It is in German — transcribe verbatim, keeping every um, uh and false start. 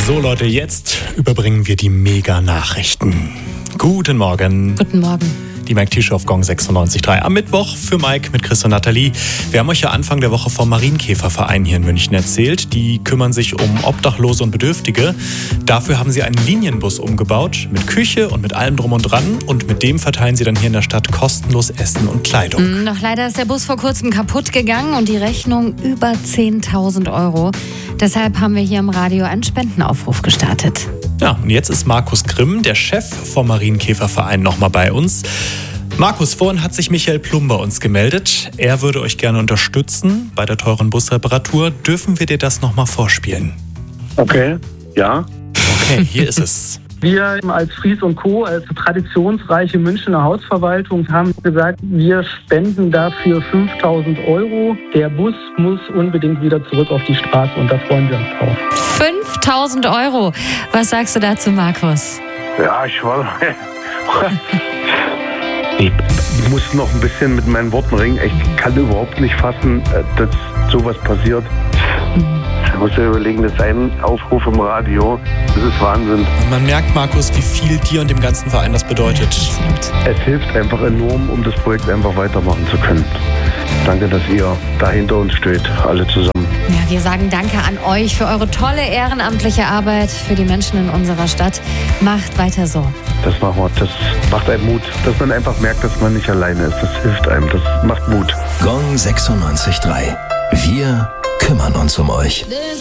So Leute, jetzt überbringen wir die Mega-Nachrichten. Guten Morgen. Guten Morgen. Die Mike T-Show auf Gong sechsundneunzig Komma drei am Mittwoch für Mike mit Chris und Nathalie. Wir haben euch ja Anfang der Woche vom Marienkäferverein hier in München erzählt. Die kümmern sich um Obdachlose und Bedürftige. Dafür haben sie einen Linienbus umgebaut mit Küche und mit allem drum und dran. Und mit dem verteilen sie dann hier in der Stadt kostenlos Essen und Kleidung. Mm, doch leider ist der Bus vor kurzem kaputt gegangen und die Rechnung über zehntausend Euro. Deshalb haben wir hier im Radio einen Spendenaufruf gestartet. Ja, und jetzt ist Markus Grimm, der Chef vom Marienkäferverein, nochmal bei uns. Markus, vorhin hat sich Michael Plum bei uns gemeldet. Er würde euch gerne unterstützen bei der teuren Busreparatur. Dürfen wir dir das nochmal vorspielen? Okay, ja. Okay, hier ist es. Wir als Fries und Co., als traditionsreiche Münchner Hausverwaltung, haben gesagt, wir spenden dafür fünftausend Euro. Der Bus muss unbedingt wieder zurück auf die Straße und da freuen wir uns drauf. fünftausend Euro. Was sagst du dazu, Markus? Ja, ich war... Ich muss noch ein bisschen mit meinen Worten ringen. Ich kann überhaupt nicht fassen, dass sowas passiert. Ich muss ja überlegen, das ist ein Aufruf im Radio. Das ist Wahnsinn. Man merkt, Markus, wie viel dir und dem ganzen Verein das bedeutet. Es hilft einfach enorm, um das Projekt einfach weitermachen zu können. Danke, dass ihr da hinter uns steht, alle zusammen. Ja, wir sagen Danke an euch für eure tolle ehrenamtliche Arbeit für die Menschen in unserer Stadt. Macht weiter so. Das machen wir. Das macht einem Mut, dass man einfach merkt, dass man nicht alleine ist. Das hilft einem. Das macht Mut. Gong sechsundneunzig Komma drei. Wir kümmern uns um euch.